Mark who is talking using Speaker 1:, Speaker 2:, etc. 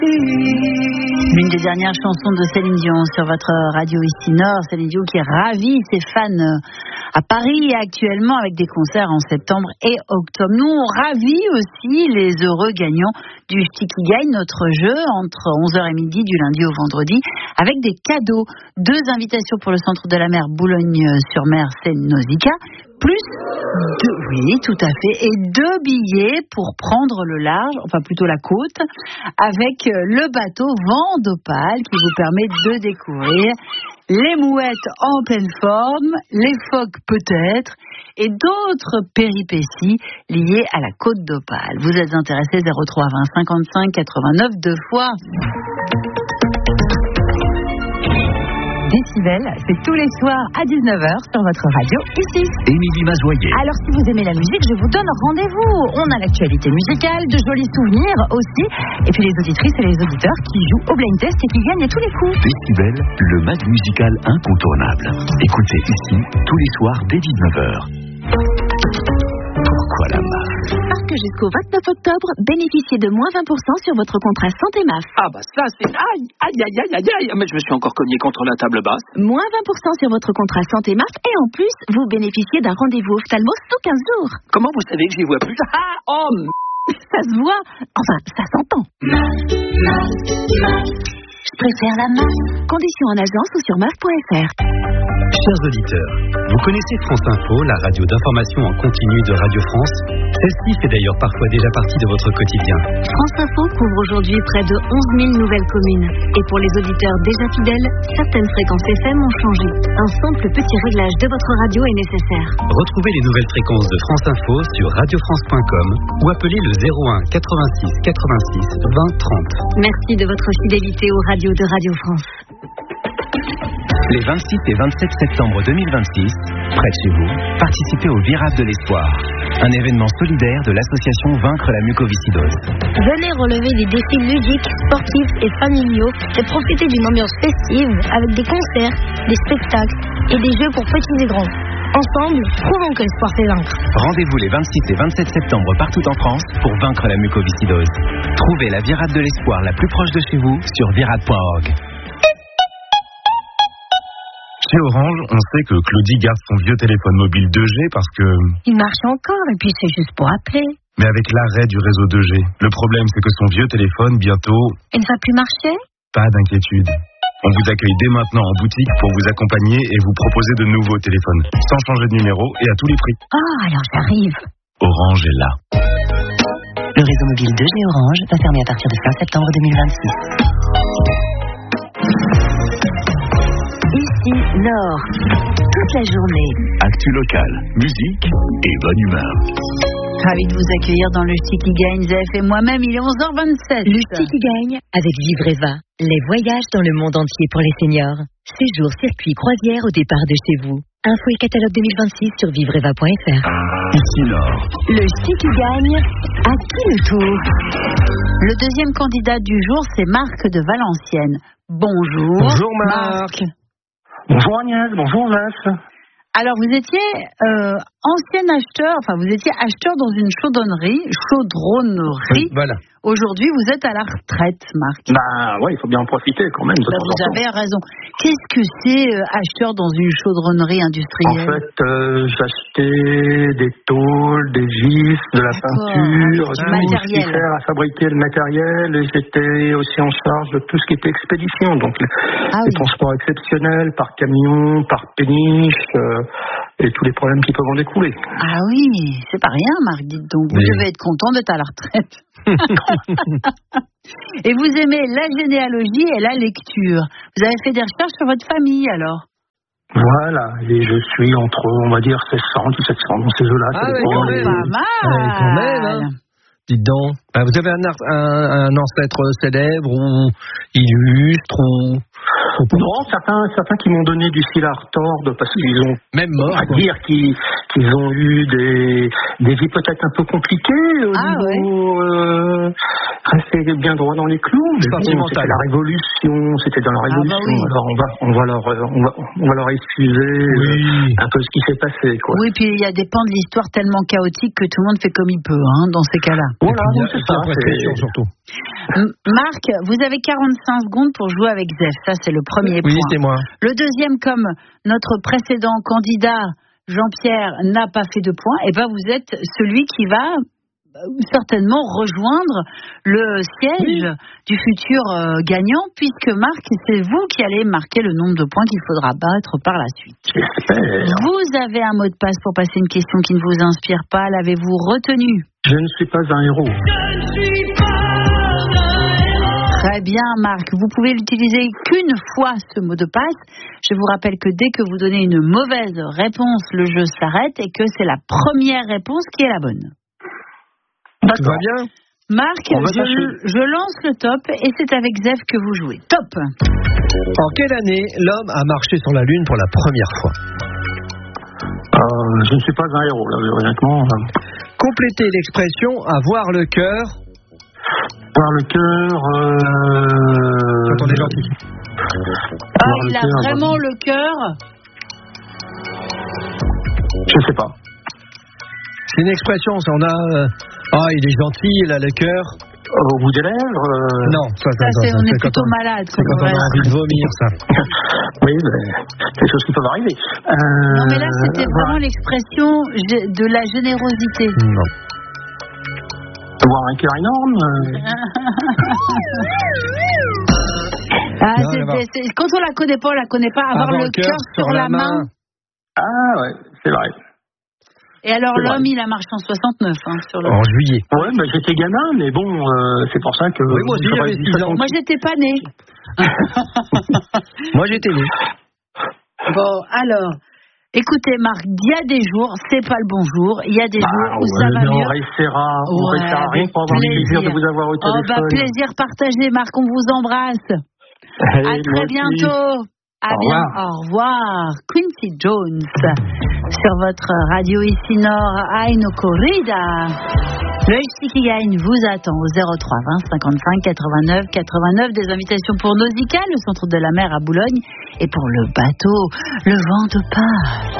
Speaker 1: L'une des dernières chansons de Céline Dion sur votre radio ici Nord. Céline Dion qui ravit ses fans à Paris actuellement avec des concerts en septembre et octobre. Nous, on ravit aussi les heureux gagnants du Sticky Gagne, notre jeu entre 11h et midi du lundi au vendredi avec des cadeaux. 2 invitations pour le centre de la mer Boulogne-sur-Mer, c'est Nausicaa. Plus 2, oui, tout à fait, et 2 billets pour prendre le large, enfin plutôt la côte, avec le bateau Vent d'Opale qui vous permet de découvrir les mouettes en pleine forme, les phoques peut-être, et d'autres péripéties liées à la côte d'Opale. Vous êtes intéressé, 03 20 55 89 2 fois.
Speaker 2: Décibel, c'est tous les soirs à 19h sur votre radio ici.
Speaker 3: Émilie Mazoyer.
Speaker 2: Alors si vous aimez la musique, je vous donne rendez-vous. On a l'actualité musicale, de jolis souvenirs aussi. Et puis les auditrices et les auditeurs qui jouent au blind test et qui gagnent à tous les coups.
Speaker 3: Décibel, le mag musical incontournable. Écoutez ici tous les soirs dès 19h. Pourquoi la MAF?
Speaker 4: Parce que jusqu'au 29 octobre, bénéficiez de moins 20% sur votre contrat santé MAF.
Speaker 5: Ah bah ça c'est... Aïe. Mais je me suis encore cogné contre la table basse.
Speaker 4: Moins 20% sur votre contrat santé MAF et en plus, vous bénéficiez d'un rendez-vous ophtalmo sous 15 jours.
Speaker 5: Comment vous savez que j'y vois plus?
Speaker 4: Ça se voit. Enfin, ça s'entend. Je préfère la MAF. Conditions en agence ou sur MAF.fr.
Speaker 6: Chers auditeurs, vous connaissez France Info, la radio d'information en continu de Radio France? Celle-ci fait d'ailleurs parfois déjà partie de votre quotidien.
Speaker 4: France Info couvre aujourd'hui près de 11 000 nouvelles communes. Et pour les auditeurs déjà fidèles, certaines fréquences FM ont changé. Un simple petit réglage de votre radio est nécessaire.
Speaker 6: Retrouvez les nouvelles fréquences de France Info sur radiofrance.com ou appelez le 01 86 86 20 30.
Speaker 4: Merci de votre fidélité aux radios de Radio France.
Speaker 3: Les 26 et 27 septembre 2026, près de chez vous, participez au Virage de l'Espoir, un événement solidaire de l'association Vaincre la mucoviscidose.
Speaker 7: Venez relever des défis ludiques, sportifs et familiaux et profiter d'une ambiance festive avec des concerts, des spectacles et des jeux pour petits et grands. Ensemble, prouvons que l'espoir fait vaincre.
Speaker 3: Rendez-vous les 26 et 27 septembre partout en France pour vaincre la mucoviscidose. Trouvez la Virade de l'Espoir la plus proche de chez vous sur virade.org.
Speaker 8: Chez Orange, on sait que Claudie garde son vieux téléphone mobile 2G parce que...
Speaker 2: Il marche encore et puis c'est juste pour appeler.
Speaker 8: Mais avec l'arrêt du réseau 2G, le problème c'est que son vieux téléphone, bientôt...
Speaker 2: Il ne va plus marcher?
Speaker 8: Pas d'inquiétude. On vous accueille dès maintenant en boutique pour vous accompagner et vous proposer de nouveaux téléphones, sans changer de numéro et à tous les prix.
Speaker 2: Ah, alors j'arrive.
Speaker 8: Orange est là.
Speaker 9: Le réseau mobile 2G Orange va fermer à partir de fin septembre 2026.
Speaker 1: Ici, Nord, toute la journée.
Speaker 3: Actu locale, musique et bonne humeur.
Speaker 1: Ravi de vous accueillir dans le Sticky Gagne. Zef et moi-même, il est 11h27.
Speaker 2: Le Sticky Gagne avec Vivreva. Les voyages dans le monde entier pour les seniors. Séjour, circuit, croisière au départ de chez vous. Info et catalogue 2026 sur vivreva.fr.
Speaker 3: Ici Nord.
Speaker 2: Le Sticky Gagne, à qui le tour?
Speaker 1: Le deuxième candidat du jour, c'est Marc de Valenciennes. Bonjour.
Speaker 10: Bonjour Marc. Bonjour Agnès, bonjour Zef.
Speaker 1: Alors, vous étiez ancien acheteur, enfin, vous étiez acheteur dans une chaudronnerie.
Speaker 10: Oui, voilà.
Speaker 1: Aujourd'hui, vous êtes à la retraite, Marc.
Speaker 10: Bah ouais, il faut bien en profiter quand même.
Speaker 1: Vous avez raison. Qu'est-ce que c'est acheteur dans une chaudronnerie industrielle?
Speaker 10: En fait, j'achetais des tôles, des vis, de la peinture, tout ce qui sert à fabriquer le matériel, et j'étais aussi en charge de tout ce qui était expédition, donc les transports exceptionnels par camion, par péniche, et tous les problèmes qui peuvent en découler.
Speaker 1: Ah oui, c'est pas rien, Marc, dites donc. Vous devez être content d'être à la retraite. Et vous aimez la généalogie et la lecture. Vous avez fait des recherches sur votre famille, alors?
Speaker 10: Voilà, et je suis entre, on va dire, 1600 ou 700 dans ces eaux-là.
Speaker 1: Ah oui, pas mal.
Speaker 5: Quand même, hein. Dites donc. Vous avez un ancêtre célèbre ou illustre ou...
Speaker 10: Non, certains qui m'ont donné du fil à retordre parce qu'ils ont
Speaker 11: même mort,
Speaker 10: à dire qu'ils ont eu des vies peut-être un peu compliquées au niveau rester bien droit dans les clous. C'était la révolution, c'était dans la révolution. Alors on va leur excuser un peu ce qui s'est passé, quoi.
Speaker 1: Oui, puis il y a des pans de l'histoire tellement chaotiques que tout le monde fait comme il peut, dans ces cas-là.
Speaker 10: Voilà, c'est ça.
Speaker 11: Surtout.
Speaker 1: Marc, vous avez 45 secondes pour jouer avec Zef. Ça, c'est le premier point.
Speaker 11: Oui, c'est moi.
Speaker 1: Le deuxième, comme notre précédent candidat, Jean-Pierre, n'a pas fait de points, et vous êtes celui qui va certainement rejoindre le siège du futur gagnant, puisque Marc, c'est vous qui allez marquer le nombre de points qu'il faudra battre par la suite. Vous avez un mot de passe pour passer une question qui ne vous inspire pas. L'avez-vous retenu?
Speaker 10: Je ne suis pas un héros.
Speaker 1: Très bien, Marc. Vous pouvez l'utiliser qu'une fois, ce mot de passe. Je vous rappelle que dès que vous donnez une mauvaise réponse, le jeu s'arrête et que c'est la première réponse qui est la bonne.
Speaker 11: Tout va bien?
Speaker 1: Marc, je lance le top et c'est avec Zef que vous jouez. Top!
Speaker 11: En quelle année l'homme a marché sur la Lune pour la première fois?
Speaker 10: Je ne suis pas un héros, là, honnêtement.
Speaker 11: Complétez l'expression avoir le cœur.
Speaker 10: Avoir le cœur.
Speaker 11: Quand on est gentil.
Speaker 1: Il a vraiment le cœur?
Speaker 10: Je sais pas.
Speaker 11: C'est une expression, ça. On a. Il est gentil, il a le cœur.
Speaker 10: Au bout des lèvres
Speaker 11: Non,
Speaker 1: on est plutôt malade.
Speaker 11: C'est quand on a envie de vomir, ça.
Speaker 10: Oui, c'est des choses qui peuvent arriver.
Speaker 1: Non, mais là, c'était vraiment l'expression de la générosité.
Speaker 11: Non.
Speaker 10: Avoir un cœur énorme.
Speaker 1: Quand on la connaît pas, on la connaît pas. Avoir le cœur sur la main.
Speaker 10: Ah ouais, c'est vrai.
Speaker 1: Et alors l'homme, il a marché en 69 sur le.
Speaker 11: En juillet.
Speaker 10: Ouais, j'étais gamin, mais bon, c'est pour ça que.
Speaker 11: Oui, moi aussi j'avais 6 ans.
Speaker 1: Moi, j'étais pas né.
Speaker 11: Moi, j'étais né.
Speaker 1: Bon, alors. Écoutez, Marc, il y a des jours, c'est pas le bon jour. Il y a des jours où ça va mieux.
Speaker 10: On restera rien pour avoir le plaisir de vous avoir au téléphone.
Speaker 1: Plaisir partagé, Marc, on vous embrasse. À très bientôt. Au revoir. Quincy Jones sur votre radio ici Nord à Aino Corrida. Le HC qui gagne vous attend au 03 20 55 89 89. Des invitations pour Nausicaa, le centre de la mer à Boulogne, et pour le bateau, le vent de passe.